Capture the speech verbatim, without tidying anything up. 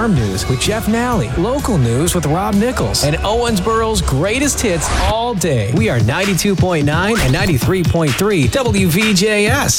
Farm News with Jeff Nally, local news with Rob Nichols, and Owensboro's greatest hits all day. We are ninety-two point nine and ninety-three point three W V J S.